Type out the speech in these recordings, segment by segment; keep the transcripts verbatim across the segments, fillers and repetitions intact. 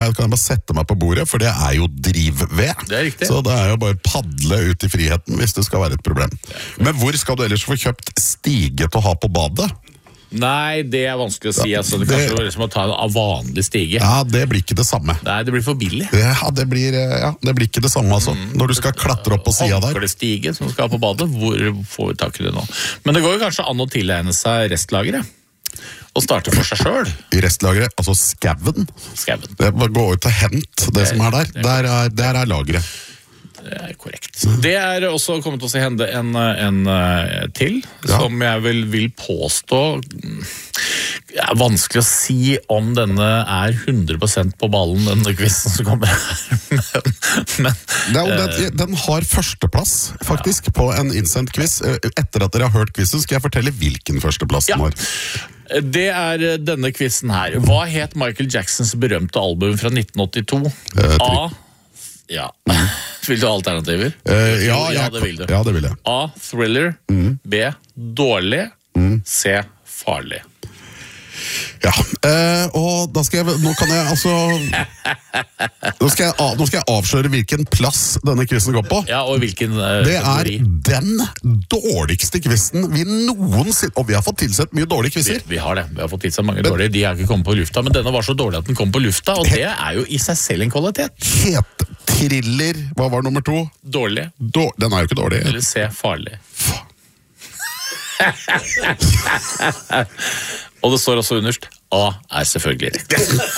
jeg kan bare sette meg på bordet, for det er jo drivved. Det er riktig. Så det er jo bare padle ut i friheten hvis det skal være et problem. Men hvor skal du ellers få kjøpt stige til å ha på badet? Nei, det er vanskelig å si. Altså, det er kanskje liksom å ta en av vanlig stige. Ja, det blir ikke det samme. Nei, det blir for billig. Ja, det blir, ja, det blir ikke det samme altså. Mm. Når du skal klatre opp på siden der. Håndklestige som skal på badet, hvor får vi tak i det nå? Men det går jo kanskje an å tilegne seg restlageret. Og starte for seg selv. I restlageret, altså skaven. Skaven. Det er gå ut og hent det, det som er der. Der er, der er lageret. Det er korrekt. Det er også kommet til å hende en, en uh, til, ja. Som jeg vil, vil påstå det er vanskelig å si om denne er hundre prosent på ballen, denne quizen som kommer her. Men, men, det er, uh, den, den har førsteplass, faktisk, ja. På en innsendt quiz. Etter at dere har hørt quizen, skal jeg fortelle hvilken førsteplass den ja. har. Det er denne quizen her. Hva het Michael Jacksons berømte album fra nitten åttito? Uh, A... Ja. Vil du ha alternativer? Uh, ja, ja, jeg, det vil du. Ja, det vil jeg. A. Thriller. Mm. B. Dårlig. Mm. C. Farlig. Ja, uh, og da skal jeg, nå kan jeg altså nå skal jeg, nå skal jeg avsløre hvilken plass denne quizen går på. Ja, og hvilken uh, det er den dårligste quizen vi noensinne, og vi har fått tilsett mye dårlige quizer. Vi, vi har det, vi har fått tilsett mange dårlige, de har ikke kommet på lufta, men denne var så dårlig at den kom på lufta, og det er jo i seg selv en kvalitet. Het Thriller, hva var nummer to? Dårlig. Dår, den er jo ikke dårlig. Eller C. Farlig. Og det står også underst A er selvfølgelig rett.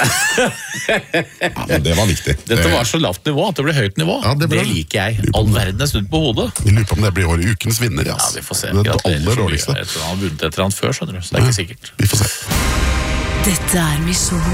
Ja, men det var viktig. Dette var så lavt nivå at det ble høyt nivå. Ja, det, ble... det liker jeg. All verden er snudd på hodet. Vi lurer på om det blir året ukens vinner. Ja, vi får se. Det er det aller dårligste. Jeg tror han har vunnet et eller annet før, skjønner du. Så det er ikke sikkert. Vi får se. Dette er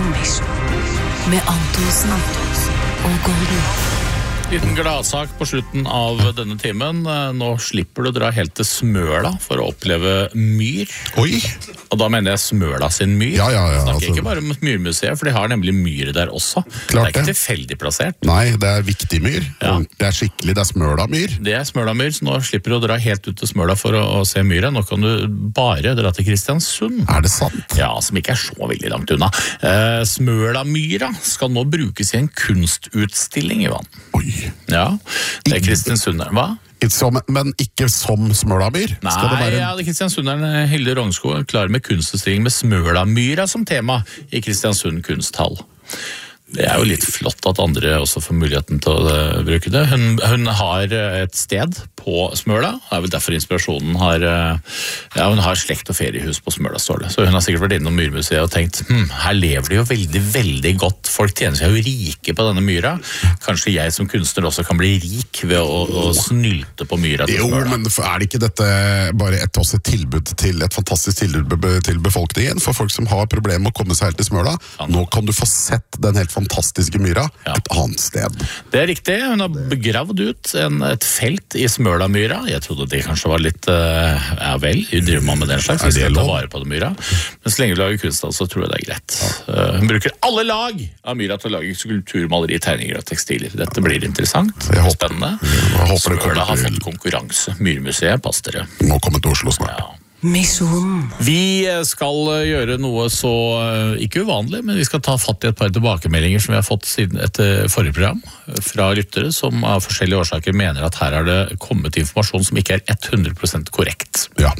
Misjon med Antonsen og Golden. Liten gladsak på slutten av denne timen. Nå slipper du å dra helt til Smøla for å oppleve myr. Oi! Og da mener jeg Smøla sin myr. Ja, ja, ja. Snakker Altså... ikke bare om et myrmuseet, for de har nemlig myr der også. Klart det er ikke det. tilfeldig plassert. Nei, det er viktig myr. Ja. Det er skikkelig, det er Smøla myr. Det er Smøla myr, så nå slipper du å dra helt ut til Smøla for å, å se myra. Nå kan du bare dra til Kristiansund. Er det sant? Ja, som ikke er så veldig langt unna. Eh, Smøla myra skal nå brukes i en kunstutstilling i vann. Oi. Ja, det er Kristiansund. Hva? Som, men ikke som Smølamyr? Nei, skal det være... ja, det er Kristiansunderen Hilde Rognsko klar med kunstutstilling med Smølamyra som tema i Kristiansund kunsthall. Det er jo litt flott at andre også får muligheten til å uh, bruke det. Hun, hun har et sted på Smøla, det er vel derfor inspirasjonen har uh, ja, hun har slekt og feriehus på Smøla, står det. Så hun har sikkert vært innom Myrmuseet og tenkt, hm, her lever de jo veldig, veldig godt. Folk tjener seg jo rike på denne myra. Kanskje jeg som kunstner også kan bli rik ved å, å snylte på myra til Smøla. Jo, men er det ikke dette bare et, også et tilbud til, et fantastisk tilbud til befolkningen, for folk som har problemer med å komme seg helt til Smøla? Ja. Nå kan du få sett den helt fantastiske myra ja. Et annet sted. Det er riktig, hun har begravd ut en, et felt i Smølamyra. Jeg trodde det kanskje var litt, uh, ja vel, hun driver man med den slags, vi skal ta vare på det myra. Men så lenge du lager kunst, så tror jeg det er greit. Ja. Uh, hun bruker alle lag av myra til å lage skulptur, maleri, tegninger og tekstiler. Dette blir interessant, det er spennende. Smøla har fått konkurranse. Myrmuseet, pass dere. Må komme til Oslo snart. Ja. Misjon. Vi skal gjøre noe så ikke uvanlig, men vi skal ta fatt i et par tilbakemeldinger som vi har fått siden etter forrige program fra lyttere som av forskjellige årsaker mener at her har det kommet informasjon som ikke er hundre prosent korrekt. Ja.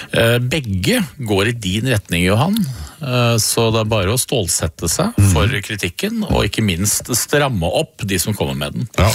Begge går i din retning, Johan, så det er bare å stålsette seg for kritikken og ikke minst stramme opp de som kommer med den. Ja.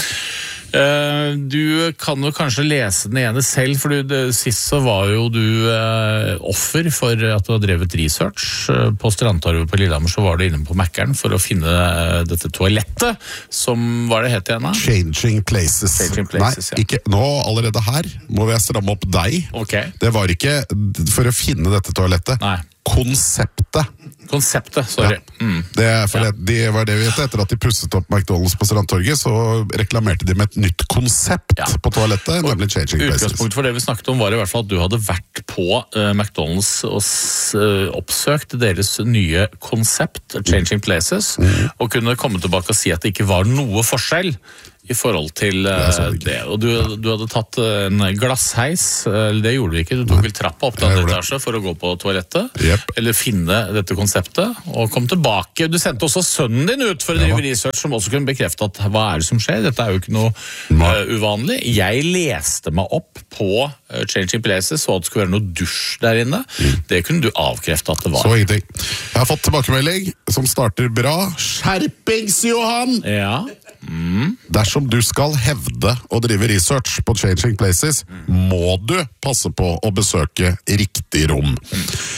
Uh, du kan jo kanskje lese den ene selv, for du, det, sist så var jo du uh, offer for at du har drevet research. Uh, på Strandtorvet på Lillehammer så var du inne på Mackeren for å finne uh, dette toalettet, som var det het igjen da? Changing Places. Changing Places, Nei, ikke, nå allerede her må jeg stramme opp deg. Okay. Det var ikke for å finne dette toalettet. Nei. Konseptet. Konseptet, sorry. Ja. Mm. Det, for ja. det, det var det vi vet. Etter at de pusset opp McDonald's på Strandtorget, så reklamerte de med et nytt konsept ja. På toalettet, og nemlig Changing Places. Utgangspunkt for det vi snakket om var i hvert fall at du hadde vært på uh, McDonald's og uh, oppsøkt deres nye konsept, Changing Places, mm. og kunne komme tilbake og si at det ikke var noe forskjell I forhold til uh, det, det. Og du, du hadde tatt en glassheis, eller det gjorde du ikke, du tok vel trappa opp til andre etasje for å gå på toalettet, yep. eller finne dette konseptet, og kom tilbake. Du sendte også sønnen din ut for å drive ja. research, som også kunne bekrefte at hva er det som skjer? Dette er jo ikke noe uh, uvanlig. Jeg leste meg opp på uh, Changing Places, så at det skulle være noe dusj der inne. Mm. Det kunne du avkrefte at det var. Så ingenting. Jeg har fått tilbakemelding som starter bra. Skjerpings, Johan! Ja. Mm. Dersom du skal hevde å drive research på Changing Places, mm. må du passe på å besøke riktig rom. Mm.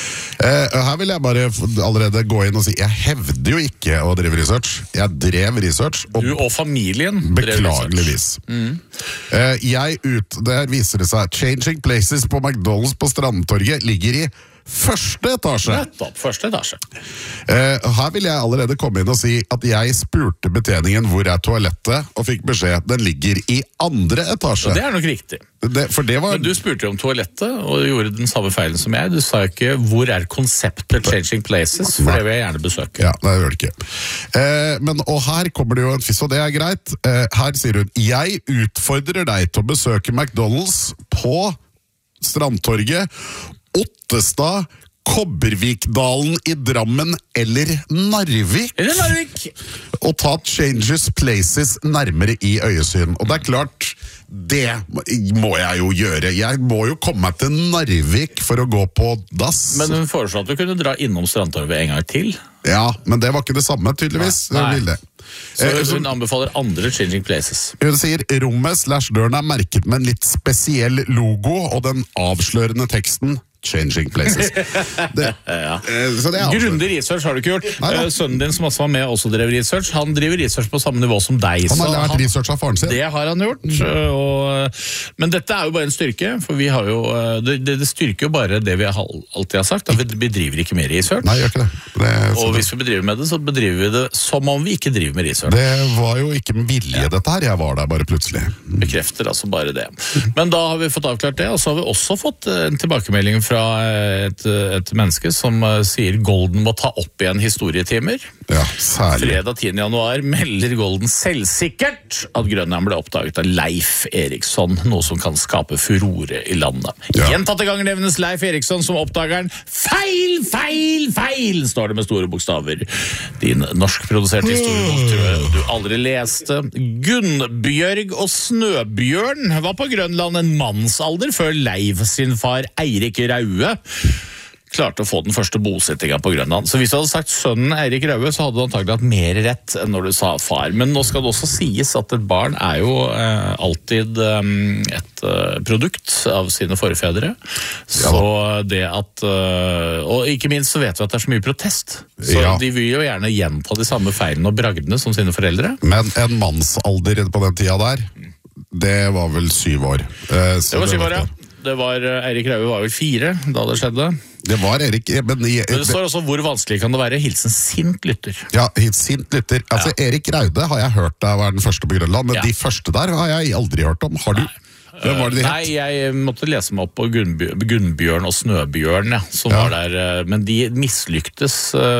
Eh, her vil jeg bare allerede gå inn og si, jeg hevder jo ikke å drive research. Jeg drev research. Og du og familien beklageligvis. Mm. Eh, jeg ut, der viser det seg, Changing Places på McDonald's på Strandtorget ligger i første etasje. Nettopp, første etasje. Eh, her vil jeg allerede komme inn og si at jeg spurte betjeningen hvor er toalettet, og fikk beskjed den ligger i andre etasje. Og det er nok riktig. Det, for det var... Men du spurte om toalettet, og du gjorde den samme feilen som jeg. Du sa ikke hvor er konseptet Changing Places, for det vil jeg gjerne besøke. Ja, det gjør det ikke. Eh, men, og her kommer det jo en fisk, og det er greit. Eh, her sier hun, jeg utfordrer deg til å besøke McDonald's på Strandtorget, Ottestad, Kobbervikdalen i Drammen eller Narvik. Eller Narvik. Og ta Changes Places nærmere i øyesyn. Og det er klart, det må jeg jo gjøre. Jeg må jo komme meg til Narvik for å gå på dass. Men hun foreslår at du kunne dra innom Strandtorvet en gang til. Ja, men det var ikke det samme, tydeligvis. Nei. Nei. Så hun anbefaler andre Changing Places. Hun sier, rommet slash døren er merket med en litt spesiell logo, og den avslørende teksten Changing Places. Det, ja. så det er Grundig research har du ikke gjort. Neida. Sønnen din som også var med også drev research. Han driver research på samme nivå som deg. Han har lært han, research av faren sin. Det har han gjort. Og, men dette er jo bare en styrke, for vi har jo, det, det styrker jo bare det vi alltid har sagt, at vi bedriver ikke mer research. Nei, gjør ikke det. det og hvis vi bedriver med det, så bedriver vi det som om vi ikke driver med research. Det var jo ikke med vilje ja. dette her, jeg var der bare plutselig. Bekrefter altså bare det. Men da har vi fått avklart det, og så har vi også fått en tilbakemelding fra Et, et menneske som uh, sier Golden må ta opp igjen historietimer. Ja, særlig. Fredag tiende januar melder Golden selvsikkert at Grønland ble oppdaget av Leif Eriksson, noe som kan skape furore i landet. Ja. Gjentatte ganger nevnes Leif Eriksson som oppdageren. Feil, feil, feil, står det med store bokstaver. Din norskproduserte historiebok tror jeg du aldri leste. Gunnbjørg og Snøbjørn var på Grønland en mannsalder før Leif sin far Eirik Raue klarte å få den første bosettingen på Grønland. Så hvis du hadde sagt sønnen Eirik Raue, så hadde du antagelig hatt mer rett enn når du sa far. Men nå skal det også sies at et barn er jo eh, alltid eh, et eh, produkt av sine forfedre. Så ja. det at eh, og ikke minst så vet vi at det er så mye protest. Så ja. de vil jo gjerne gjenta de samme feilene og bragdene som sine foreldre. Men en mannsalder på den tida der, det var vel syv år. Eh, det var syv år, ja. Det var, Eirik Raue var vel fire da det skjedde. Det var Erik, men... Jeg, men det står også hvor vanskelig kan det være. Hilsen sint lytter. Ja, sint lytter. Altså, ja. Erik Raude har jeg hørt da var den første på Grønland, men ja. de første der har jeg aldri hørt om. Har du? Hvem var det de het? Nei, jeg måtte lese meg opp på Gunnbjørn og Snøbjørn, ja, som ja. var der. Men de mislyktes,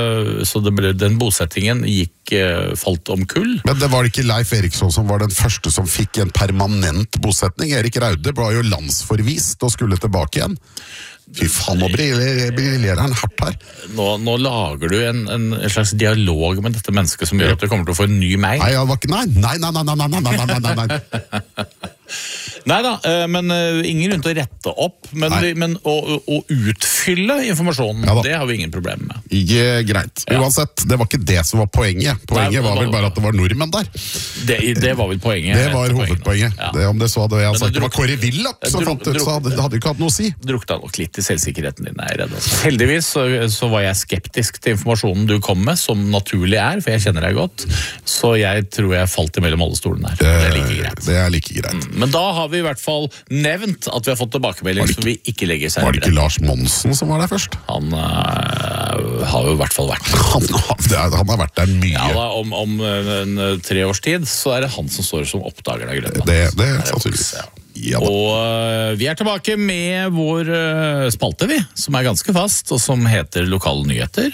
så det ble, den bosettingen gikk, falt om kull. Men det var ikke Leif Eriksson som var den første som fikk en permanent bosetning. Erik Raude var jo landsforvist og skulle tilbake igjen. Fy faen, nå briljerer han hardt her. Nå, nå lager du en, en, en slags dialog med dette mennesket som gjør at du kommer til å få en ny meg. Nei, nei, nei, nei, nei, nei, nei, nei, nei, nei, nei, nei. Nei da, men ingen grunn til å rette opp, men, vi, men å, å utfylle informasjonen, ja, det har vi ingen problem med. Ikke greit. Ja. Uansett, det var ikke det som var poenget. Poenget Nei, var vel bare at det var nordmenn der. Det, det var vel poenget. Det var hovedpoenget. Ja. Det, om det så hadde jeg sagt, det var Kåre Willoch som fant ut, så hadde det ikke hatt noe å si. Drukta nok litt i selvsikkerheten din, jeg er redd. Altså. Heldigvis så, så var jeg skeptisk til informasjonen du kom med, som naturlig er, for jeg kjenner deg godt. Så jeg tror jeg falt imellom alle stolene her. Det er like greit. Det er like greit. Men da har vi i hvert fall nevnt at vi har fått tilbakemelding som vi ikke legger seg. Var det ikke Lars Monsen som var der først? Han øh, har jo i hvert fall vært der. Han, han har vært der mye. Ja da, om, om en tre års tid så er det han som står som oppdager av Grønland. Det, det er sannsynligvis. Ja. Ja, og øh, vi er tilbake med vår øh, spalte vi, som er ganske fast, og som heter Lokale nyheter.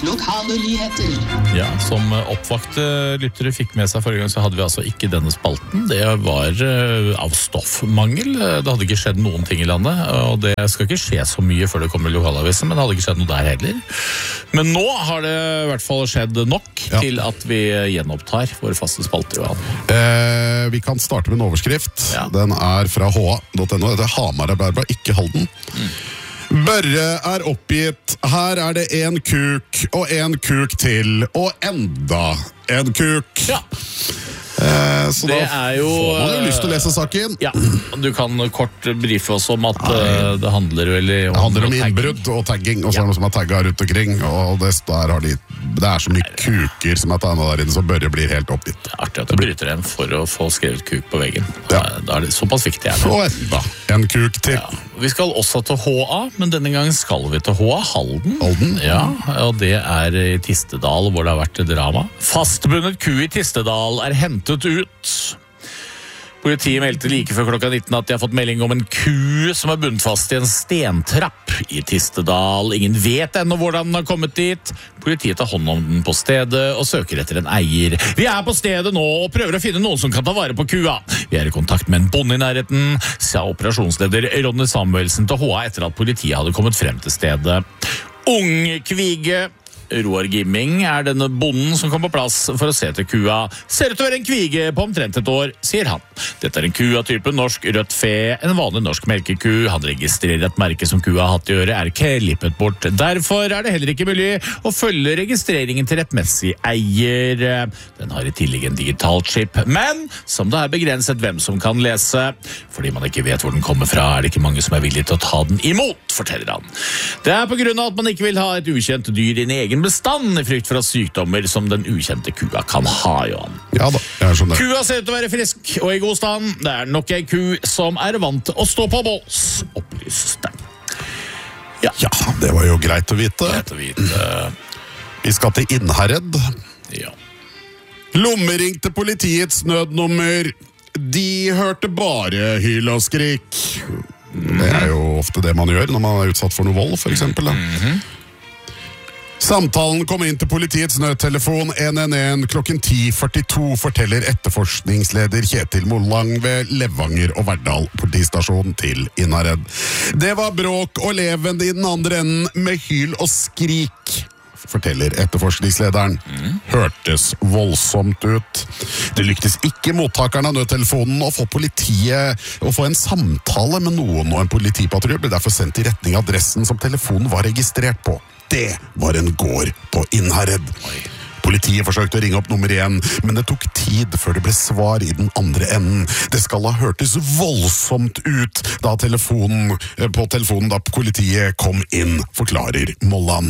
Lokale nyheter. Ja, som oppvakte lyttere fikk med seg forrige gang, så hadde vi altså ikke denne spalten. Det var uh, av stoffmangel. Det hadde ikke skjedd noen ting i landet, og det skal ikke skje så mye før det kommer i lokalavisen, men det hadde ikke skjedd noe der heller. Men nå har det i hvert fall skjedd nok ja. til at vi gjenopptar våre faste spalter. Eh, vi kan starte med en overskrift. Ja. Den er fra h a punktum n o. Det er Hamar Arbeiderblad, ikke Halden. Mm. Børre er oppgitt. Her er det en kuk og en kuk til og enda en kuk. Ja. Eh, så det da er jo, får man jo lyst til å lese saken. Ja, du kan kort brife oss om at uh, det handler vel om, det handler om innbrudd og tagging, og så ja. er det noe som er tagget rundt omkring, og det, der har de, det er så mye kuker som er tegnet der inne, så Børre blir helt oppgitt. Det er artig at du bryter en for å få skrevet kuk på veggen. Ja. Da er det såpass viktig. Er det. Og enda en kuk til. Ja. Vi skal også til H A, men denne gangen skal vi til H A, Halden. Halden? Ja, og det er i Tistedal, hvor det har vært drama. Fastbundet ku i Tistedal er hentet ut. Politiet meldte like før klokka nitten at de har fått melding om en ku som er bundet fast i en stentrapp i Tistedal. Ingen vet ennå hvordan den har kommet dit. Politiet tar hånd om den på stedet og søker etter en eier. Vi er på stedet nå og prøver å finne noen som kan ta vare på kua. Vi er i kontakt med en bonde i nærheten, sa operasjonsleder Ronny Samuelsen til H A etter at politiet hadde kommet frem til stedet. Ungkvige Roar Gimming er denne bonden som kom på plass for å se til kua. Ser ut til å være en kvige på omtrent et år, sier han. Dette er en ku av typen norsk rødt fe, en vanlig norsk melkeku. Han registrerer at merket som kua har hatt i øret er klippet bort. Derfor er det heller ikke mulig å følge registreringen til rettmessig eier. Den har i tillegg en digital chip, men som det er begrenset hvem som kan lese. Fordi man ikke vet hvor den kommer fra, er det ikke mange som er villige til å ta den imot, forteller han. Det er på grunn av at man ikke vil ha et ukjent dyr i en egen bestand i frykt for at sykdommer som den ukjente kua kan ha, Johan. Ja da, jeg skjønner. Kua ser ut til å være frisk og i god stand. Det er nok en ku som er vant til å stå på bås, opplyses det. Ja. ja, det var jo greit å vite. Greit å vite. Vi skal til Innherred. Ja. Lommering til politiets nødnummer. De hørte bare hyl og skrik. Mm. Det er jo ofte det man gjør når man er utsatt for noe vold, for eksempel. Mm-hmm. Samtalen kom inn til politiets nødtelefon en en en klokken ti førtito, forteller etterforskningsleder Kjetil Mollang ved Levanger og Verdal politistasjon til Innherred. Det var bråk og leven i den andre enden med hyl og skrik, forteller etterforskningslederen. Mm. Hørtes voldsomt ut. Det lyktes ikke mottakeren av nødtelefonen å få politiet å få en samtale med noen, og en politipatrulje ble derfor sendt i retning adressen som telefonen var registrert på. Det var en gård på Innherred. Politiet forsøkte å ringe opp nummer én, men det tok tid før det ble svar i den andre enden. Det skal ha hørtes voldsomt ut da telefonen, på telefonen da politiet kom inn, forklarer Molland.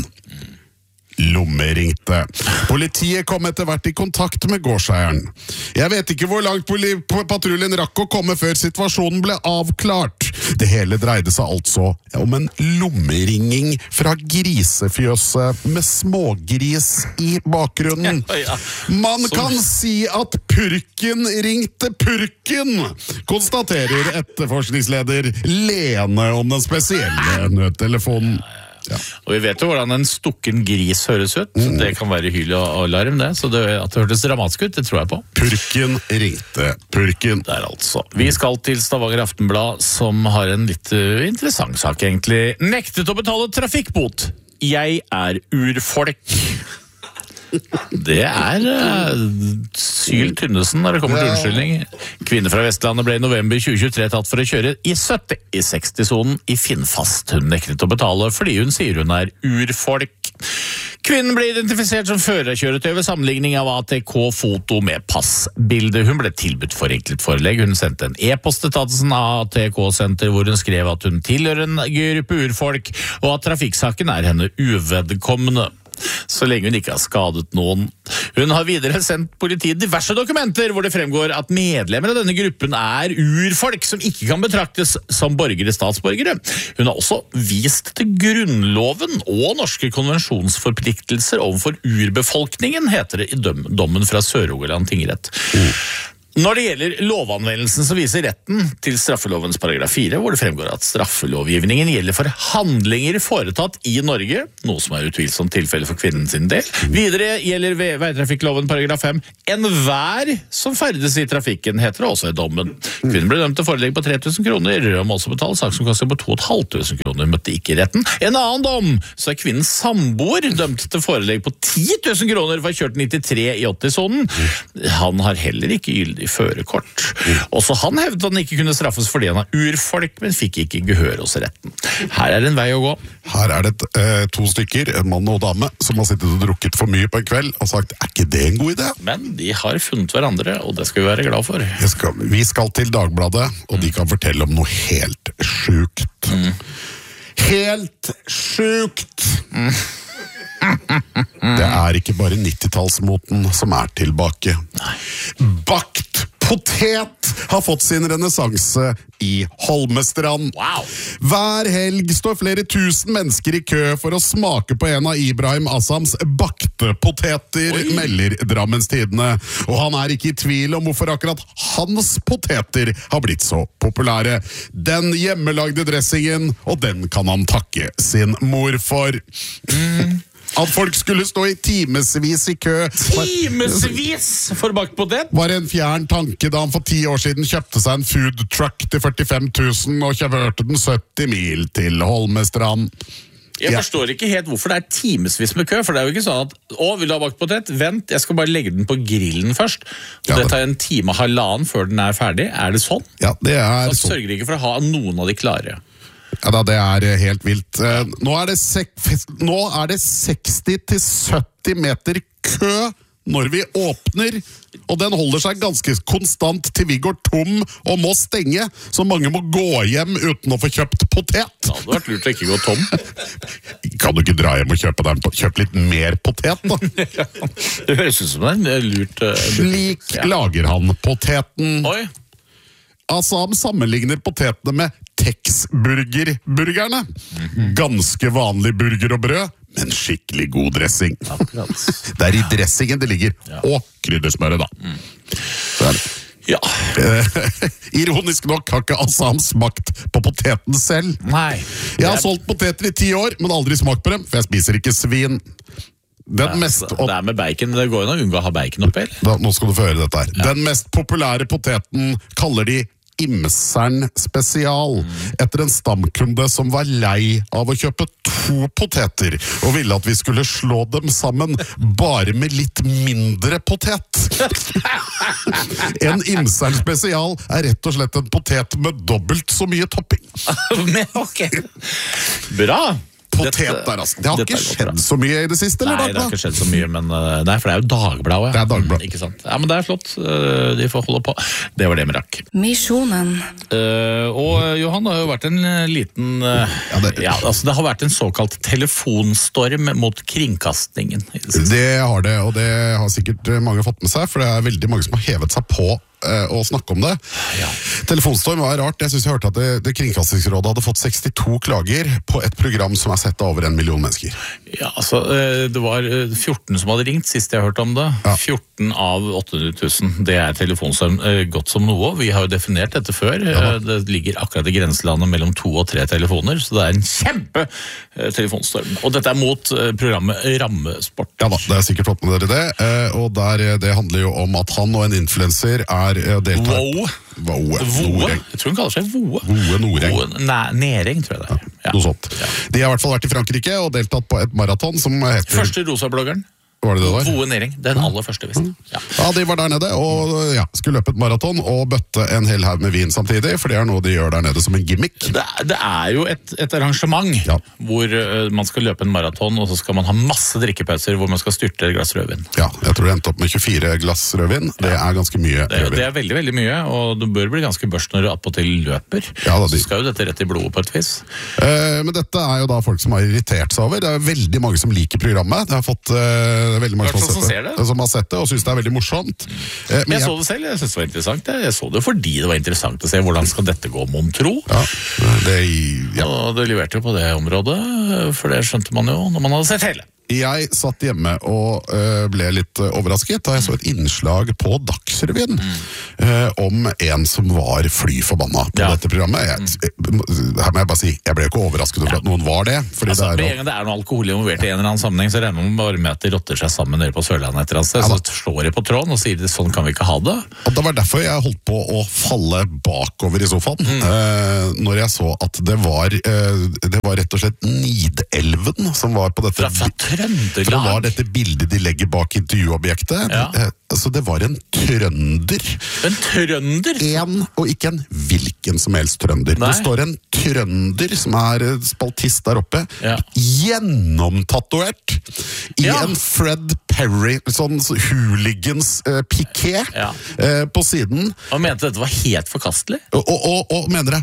Lomme ringte. Politiet kom etter hvert i kontakt med gårdseieren. Jeg vet ikke hvor langt patruljen rakk å komme før situasjonen ble avklart. Det hele dreide seg altså om en lommeringing fra grisefjøset med smågris i bakgrunnen. Man kan si at purken ringte purken, konstaterer etterforskningsleder Lene om den spesielle nødtelefonen. Ja. Og vi vet jo hvordan en stukken gris høres ut. Mm. Det kan være hyl og alarm, det. Så det, at det hørtes dramatisk ut, det tror jeg på. Purken ringte purken. Der altså. Vi skal til Stavanger Aftenblad, som har en litt uh, interessant sak, egentlig. Nektet å betale trafikkbot. Jeg er urfolk. Det er uh, Syl Tynnesen når det kommer til unnskyldning. Kvinne fra Vestlandet ble i november tjue tjuetre tatt for å kjøre i sytti i seksti-sonen i Finnfast. Hun nektet å betale fordi hun sier hun er urfolk. Kvinnen ble identifisert som førerkjøretøy ved sammenligning av A T K-foto med passbilde. Hun ble tilbudt forenklet forelegg. Hun sendte en e-post til etaten A T K-senter hvor hun skrev at hun tilhører en gruppe urfolk, og at trafikksaken er henne uvedkommende. Så lenge hun ikke har skadet noen. Hun har videre sendt politiet diverse dokumenter hvor det fremgår at medlemmer av denne gruppen er urfolk som ikke kan betraktes som borgere statsborgere. Hun har også vist til grunnloven og norske konvensjonsforpliktelser overfor urbefolkningen, heter det i dommen fra Sør-Rogaland tingrett. Mm. Når det gjelder lovanvendelsen, så viser retten til straffelovens paragraf fire, hvor det fremgår at straffelovgivningen gjelder for handlinger foretatt i Norge, noe som er utvilsomt tilfelle for kvinnen sin del. Videre gjelder ve- veitrafikkloven paragraf fem, enhver som ferdes i trafikken, heter det også i dommen. Kvinnen ble dømt til forelegg på tre tusen kroner, og må også betale saksomkostninger på to tusen fem hundre kroner, møtte ikke i retten. En annen dom, så er kvinnens samboer dømt til forelegg på ti tusen kroner for å ha kjørt nittitre i åtti-sonen. Han har heller ikke gyldig førerkort. Også han hevdet at han ikke kunne straffes fordi han er urfolk, men fikk ikke gehør hos retten. Her er en vei å gå. Her er det eh, to stykker, en mann og dame, som har sittet og drukket for mye på en kveld og sagt, er ikke det en god idé? Men de har funnet hverandre, og det skal vi være glad for. Jeg skal, vi skal til Dagbladet, og de kan fortelle om noe helt sjukt. Mm. Helt sjukt! Mm. Det er ikke bare nittitallsmoten som er tilbake. Nei. Bakt potet har fått sin renessanse i Holmestrand. Wow. Hver helg står flere tusen mennesker i kø for å smake på en av Ibrahim Assams bakte poteter, Oi. melder Drammens Tidende. Og han er ikke i tvil om hvorfor akkurat hans poteter har blitt så populære. Den hjemmelagde dressingen, og den kan han takke sin mor for. Mm. At folk skulle stå i timesvis i kø Timesvis for bakt potet? Var en fjern tanke da han for ti år siden kjøpte seg en food truck til førtifem tusen og kjørte den sytti mil til Holmestrand. Jeg Ja. forstår ikke helt hvorfor det er timesvis med kø, for det er jo ikke sånn at å, vil du ha bakt potet? Vent, jeg skal bare legge den på grillen først. Og Ja, det det- tar en time og halvannen før den er ferdig. Er det sånn? Ja, det er Da sånn. sørger de ikke for å ha noen av de klare. Ja da, det er helt vilt. Eh, Nå er det, sek- nå er det seksti til sytti meter kø når vi åpner, og den holder seg ganske konstant til vi går tom og må stenge, så mange må gå hjem uten å få kjøpt potet. Det hadde vært lurt å ikke gå tom. Kan du ikke dra hjem og kjøpe, deg, kjøpe litt mer potet, da? Det høres ut som det er lurt. uh, Slik ja. lager han poteten. Oi, Assam sammenligner potetene med Tex-burger-burgerne. Ganske vanlig burger og brød, men skikkelig god dressing. akkurat. Det er i dressingen det ligger, og kryddersmøret da. Så er det. Ja, Eh, Ironisk nok har ikke Assam smakt på poteten selv. nei. Jeg har Det er- solgt poteter i ti år, men aldri smakt på dem, for jeg spiser ikke svin. Den mest... Det er med bacon. Det går jo an å unngå å ha bacon oppi, eller? Da, nå skal du få høre dette her. Den mest populære poteten kaller de Imseren spesial, etter en stamkunde som var lei av å kjøpe to poteter, og ville at vi skulle slå dem sammen, bare med litt mindre potet. En Imseren spesial er rett og slett en potet med dobbelt så mye topping. Men ok. Bra. Potet Dette- der, altså. Det har dette ikke er godt skjedd bra. så mye i det siste, eller? Nei, det har Dagbladet? ikke skjedd så mye, men uh, Nei, for det er jo Dagbladet. Det er Dagbladet. Mm, ikke sant? Ja, men det er flott. Uh, de får holde på. Det var det med rakk. Misjonen. Uh, og uh, Johan, det har jo vært en uh, liten uh, Ja, det- ja, altså Det har vært en såkalt telefonstorm mot kringkastingen i det siste. Det har det, og det har sikkert mange fått med seg, for det er veldig mange som har hevet seg på eh, å snakke om det. Ja. Telefonstorm var rart. Jeg synes jeg hørte at det, det Kringkastingsrådet hadde fått sekstito klager på et program som er sett av over en million mennesker. Ja, altså, uh, Det var uh, fjorten som hadde ringt sist jeg hørte om det. Ja. fjorten av åtte hundre tusen. Det er telefonstorm uh, godt som noe. Vi har jo definert dette før. Uh, det ligger akkurat i grenselandet mellom to og tre telefoner, så det er en kjempe uh, telefonstorm. Og dette er mot uh, programmet Rammesport. Ja da, det er sikkert fått med dere det. eh, Og der, eh, det handler jo om at han og en influencer er eh, deltatt. Wow. Voe. Voe? Noreng. Jeg tror hun kaller seg Voe. Voe Noreng. Voe- Nei, Nering, tror jeg det er. Ja. Noe sånt. De har i hvert fall vært i Frankrike og deltatt på et maraton som heter... Første rosabloggeren. Var det det der? Voe Nering. Den aller første, visst. Ja. Ja, de var der nede og ja, skulle løpe et maraton og bøtte en hel haug med vin samtidig, for det er noe de gjør der nede som en gimmick. Det, er- det er jo et, et arrangement Ja. hvor uh, man skal løpe en maraton, og så skal man ha masse drikkepauser hvor man skal styrte et glass rødvin. Ja, jeg tror det endte opp med tjuefire glass rødvin. Det er ganske mye Det, rødvin. det er veldig veldig mye, og du bør bli ganske børst når du attpåtil løper. Ja, da, de- Så skal jo dette rett i blodet på et vis. Eh, men dette er jo da folk som har irritert seg over. Det er veldig mange som liker programmet. Det har fått eh, veldig mange Hvertfall som, har som sett ser det. som har sett det og synes det er veldig morsomt. Eh, men Jeg så det selv, jeg synes det var interessant. Jeg så det fordi det var interessant å se hvordan skal dette gå, mon tro. ja, det, ja. Og det leverte jo på det området, for det skjønte man jo når man hadde sett hele. Jeg satt hjemme og uh, ble litt uh, overrasket da jeg så et innslag på Dagsrevyen mm. uh, om en som var fly forbanna på ja. dette programmet. Jeg, mm. Her må jeg bare si, jeg ble ikke overrasket over ja. at noen var det. Fordi altså, det, er, det er noe alkohol involvert i en eller annen sammenheng, så regner man bare med at de rotter seg sammen nede på Sørlandet etter annet sted, ja, så slår de på tråden og sier sånn kan vi ikke ha det. Og det var derfor jeg holdt på å falle bakover i sofaen, mm. uh, når jeg så at det var, uh, det var rett og slett Nidelven som var på dette, fra, fra Trøndelag. For det var dette bildet de legger bak intervjuobjektet. Ja. Uh, altså det var en trønder. En trønder? En, og ikke en hvilken som helst trønder. Nei. Det står en trønder som er spaltist der oppe, ja. gjennomtatuert i ja. en Fred Perry, sånn hooligans uh, piké ja. uh, på siden. Og mente dette var helt forkastelig? Og, og, og, og mener det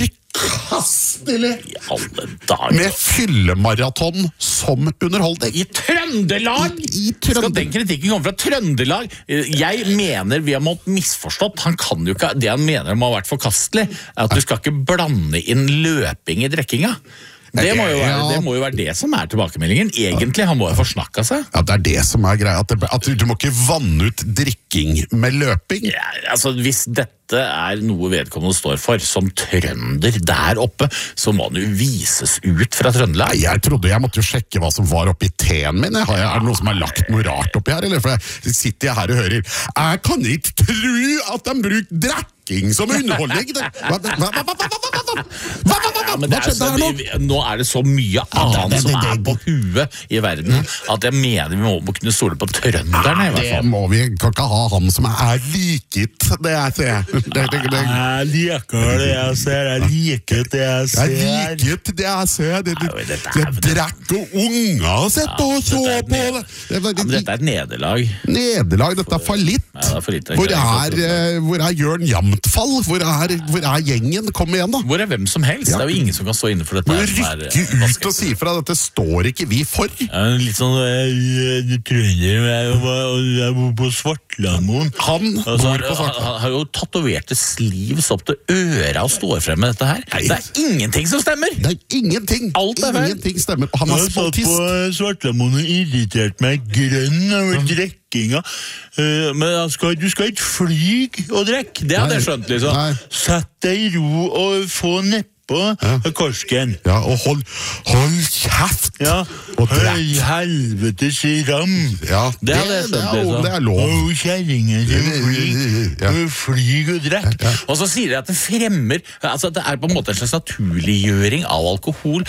forkastelig! I alle dager. Med fyllemaraton som underholdning. I Trøndelag! I, i Trøndelag. Skal den kritikken komme fra Trøndelag? Jeg mener vi har måttet misforstått. Han kan jo ikke, det han mener må ha vært forkastelig, er at du skal ikke blande inn løping i drekkinga. Det må, jo være, ja. det må jo være det som er tilbakemeldingen. Egentlig, han må jo forsnakke seg. Ja, det er det som er greia. At, det, at du må ikke vanne ut drikking med løping. Ja, altså, hvis dette er noe vedkommende står for, som trønder der oppe, så må han jo vises ut fra Trøndelag. Nei, jeg trodde jeg måtte jo sjekke hva som var oppi teen min. Har jeg, er det noen som har lagt noe rart oppi her? Eller? For jeg sitter jeg her og hører, jeg kan ikke tro at de bruker drekking som underholdning. Hva, hva, hva, hva, hva, hva, hva, hva, hva, ja, men det er så, det, nå er det så mye annet som er på huet i verden at jeg mener vi må, må kunne stole på trønderne i hvert fall. Det må vi, kan ikke ha han som er liket det jeg ser. Det, det, det. Jeg liker det jeg ser, jeg liker det jeg ser. Jeg liker det jeg ser. Det, det, det, det drekker unger og sitter og så på det. Ja, men dette er et nederlag. Nederlag, dette er fallitt. Ja, det er fallitt. Hvor er, hvor er Jørn Jamtfall? Hvor er, hvor er gjengen? Kom igjen da. Hvor er hvem som helst? Ja. Det er jo ingen som kan stå inne for dette. Må rykke ut og si fra, dette står ikke vi for. Ja, litt sånn, du trønder, jeg bor på Svartlamoen. Han altså, bor på Svartlamoen. Han har jo tatovert sleeves opp til øra og står frem med dette her. Nei. Det er ingenting som stemmer. Det er ingenting. Alt er feil. Ingenting stemmer. Og han er spaltist. Jeg satt på Svartlamoen og irritert meg grønn over drekkinga. Uh, men skal, du skal ikke flyg og drekke. Det hadde jeg skjønt, liksom. Nei. Sett deg i ro og få neppe på ja. korsken. Ja, og hold, hold kjeft. Ja, høy helvetes ram. Ja, det, det, det, det, er, det er lov. Og kjæringen som flyg, ja. flyg og drekk. Ja. Og så sier de at det fremmer, altså det er på en måte en slags naturliggjøring av alkohol.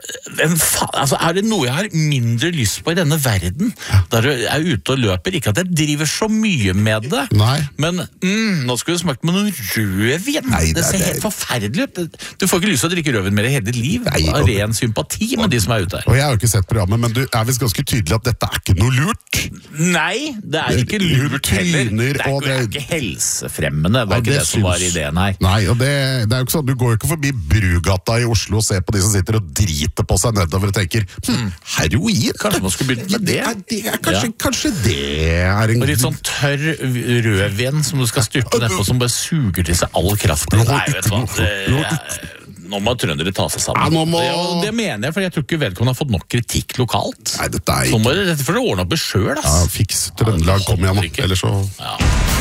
Altså er det noe jeg har mindre lyst på i denne verden, ja. der jeg er ute og løper, ikke at jeg driver så mye med det, Nei. men mm, nå skulle du smakt med noe rødvin. Nei, det, det ser helt forferdelig ut. Du får ikke lyst til å drikke rødvin mer i hele liv. Nei, og ren sympati med de som er ute her. Og jeg har jo ikke sett programmet, men du er visst ganske tydelig at dette er ikke noe lurt. Nei, det er ikke lurt heller. Det er, det er ikke helsefremmende. Det var ikke det, det som var ideen her. Nei, og det, det er jo ikke sånn, du går jo ikke forbi Brugata i Oslo og ser på de som sitter og driter på seg nedover og tenker, hm, heroin? Kanskje man skulle begynne med det? Ja, det, er, det er, kanskje, ja. kanskje det er en... Og litt sånn tørr rødvin som du skal styrte nedpå, som bare suger til seg all kraften. Nei, vet du hva? Det, nå må trøndere ta seg sammen. Ja, må... det, det mener jeg, for jeg tror ikke vedkommende har fått nok kritikk lokalt. Nei, dette er ikke... Så må det, dette får det ordne opp i selv, ass. Ja, fiks Trøndelag, kom igjen, eller så... Ja.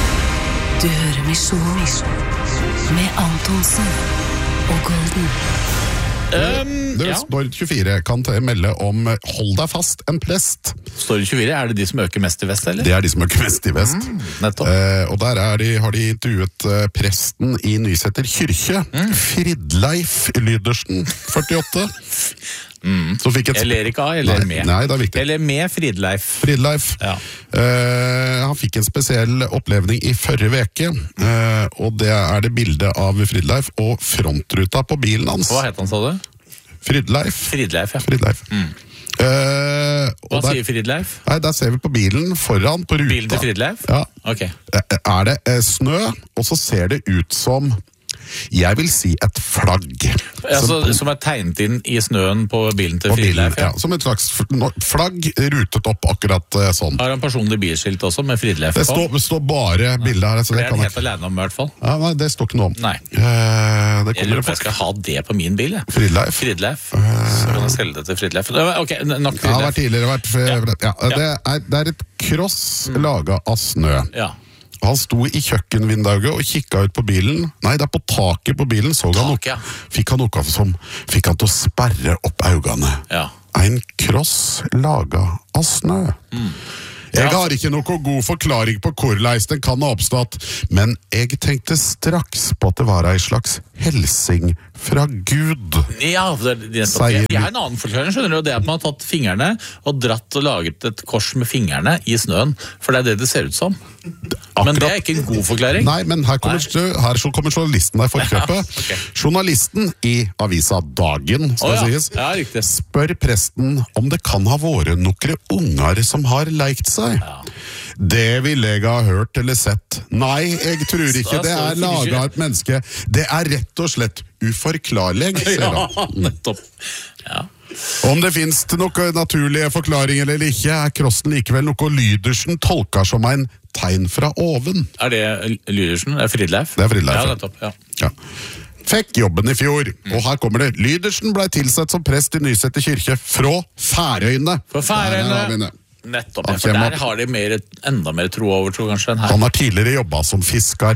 Du hører Misjon med Antonsen og Golden. Um, det ja. Stord tjuefire kan til melde om hold deg fast, en prest. Stord tjuefire, er det de som øker mest i vest, eller? Det er de som øker mest i vest. Mm, nettopp. Eh, og der er de, har de intervjuet eh, presten i Nysetter kirke, mm. Fridleif Lydersen, førtiåtte. Mm. Et... Jeg ler ikke av, jeg ler nei, med. Nei, det er viktig. Jeg ler med Fridleif. Fridleif. Ja. Uh, han fikk en spesiell opplevning i forrige veke, uh, og det er det bildet av Fridleif og frontruta på bilen hans. Hva het han, sa du? Fridleif. Fridleif, ja. Fridleif. Mm. Uh, Hva der, sier Fridleif? Nei, der ser vi på bilen foran på ruta. Bilen til Fridleif? Ja. Ok. Er det uh, snø, og så ser det ut som Jeg vil si et flagg. Altså, som, som er tegnet inn i snøen på bilen til Fridleif? Ja. Ja, som et slags flagg rutet opp akkurat sånn. Har han personlig bilskilt også med Fridleif på? Det står, det står bare bildet her. Så det, det er kan han helt alene om i hvert fall. Ja, nei, det står ikke noe om. Nei. Eh, det jeg lurer på om jeg skal ha det på min bil. Ja. Fridleif. Fridleif. Så kan jeg selge det til Fridleif. Ok, nok Fridleif. Ja, det har vært tidligere vært, ja. Ja, det, er, det er et kross mm. laget av snø. Ja. Han sto i kjøkkenvinduet og kikket ut på bilen. Nei, det er på taket på bilen. Så han Tak, ja. Fikk han noe som fikk han til å sperre opp øynene. Ja. En kross laget av snø. Mm. Jeg Ja. har ikke noe god forklaring på hvordan den kan ha oppstått, men jeg tenkte straks på at det var en slags helsing fra Gud. Ja, det, det, Sier- jeg har en annen forklaring, skjønner du, og det er at man har tatt fingrene og dratt og laget et kors med fingrene i snøen, for det er det det ser ut som. Men det er ikke en god forklaring. Nei, men her kommer, Nei. her så kommer journalisten deg for kjøpet. Ja, ok. Journalisten i avisa Dagen, skal Å, ja. sies, Ja, riktig. spør presten om det kan ha vært noen unger som har leikt seg. Ja. Det ville jeg ha hørt eller sett. Nei, jeg tror ikke det er laget av et menneske. Det er rett og slett uforklarlig, sier han. Ja, nettopp. Ja. Om det finnes noen naturlige forklaringer eller ikke, er krossen likevel noe Lydersen tolker som en tegn fra oven. Er det Lydersen? Er Fridleif? Det er Fridleif, Ja, ja. nettopp, ja. Ja. Fikk jobben i fjor, og her kommer det. Lydersen ble tilsatt som prest i Nysetter kirke fra Færøyene. For Færøyene. Der har vi det. Nettopp, Han ja, for kommer- der har de mer, enda mer tro over, tror jeg, kanskje, enn her. Han har tidligere jobbet som fiskar.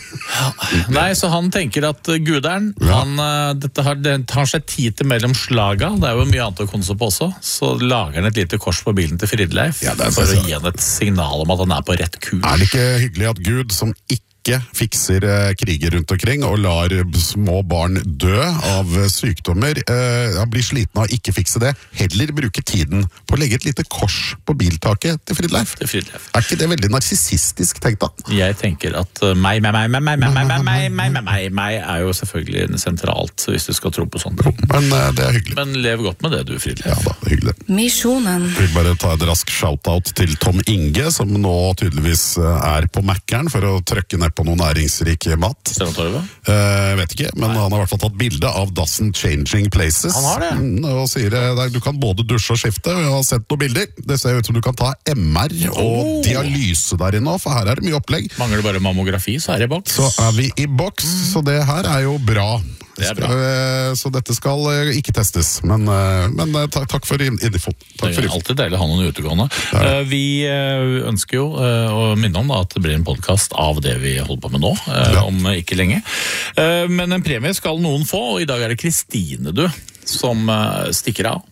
Nei, så han tenker at uh, guderen, Ja. han, uh, dette har, det tar seg tid til mellom slaga, det er jo mye annet å konse på også, så lager han et lite kors på bilen til Fridleif, Ja, det er for å så- gi han et signal om at han er på rett kurs. Er det ikke hyggelig at Gud, som ikke fikser eh, kriger rundt omkring og lar eh, små barn dø av eh, sykdommer, eh, blir sliten av å ikke fikse det, heller bruke tiden på å legge et lite kors på biltaket til Fridleif? Til Fridleif. Er ikke det veldig narsissistisk tenkt da? Jeg tenker at uh, meg, meg, meg, meg, meg, meg, meg, meg, meg, meg, meg, meg, meg er jo selvfølgelig sentralt, hvis du skal tro på sånt. Men eh, det er hyggelig. Men lev godt med det, du, Ja Fridleif. da, det er hyggelig. Misjonen. Jeg vil bare ta et rask shoutout til Tom Inge, som nå tydeligvis eh, er på Mac-eren for å trykke ned på noe næringsrik mat. Strandtorvet? Eh, vet ikke, men han har i hvert fall tatt bilde av Dassen Changing Places. Han har det. Mm, og sier eh, der, du kan både dusje og skifte, og jeg har sett noen bilder. Det ser ut som du kan ta M R og Oh. dialyse der inne, for her er det mye opplegg. Mangler det bare mammografi, så er det i boks. Så er vi i boks, så det her er jo bra. Det er bra. Eh, Så dette skal eh, ikke testes, men, eh, men eh, takk, takk for info. Takk Det for er info. alltid deilig å ha noen utegående. Eh, Vi eh, ønsker jo eh, å minne om da, at det blir en podcast av det vi holder på med nå, eh, Ja. om ikke lenge. Eh, Men en premie skal noen få, og i dag er det Kristine du, som eh, stikker av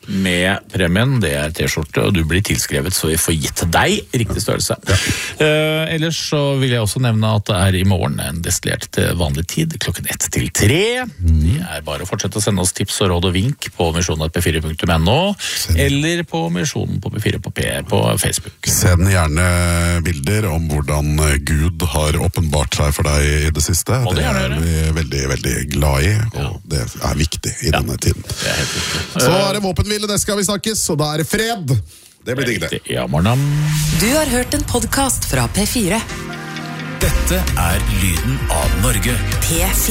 med premien. Det er T-skjorte, og du blir tilskrevet, så vi får gitt deg riktig størrelse. Eh, ellers så vil jeg også nevne at det er i morgen en destillert til vanlig tid, klokken ett til tre. Det er bare å fortsette å sende oss tips og råd og vink på misjonen at p fire punktum no, eller på misjonen på p fire på P på Facebook. Send gjerne bilder om hvordan Gud har åpenbart seg for deg i det siste. Må det Det gjerne er vi veldig, veldig glad i, og det er viktig i denne tiden. Det er helt riktig. Så er det våpenhvile, det skal vi snakkes, og da er det fred. Det blir digg, det. Riktig. Ja, morgen. Du har hørt en podcast fra P fire. Dette er lyden av Norge. P fire.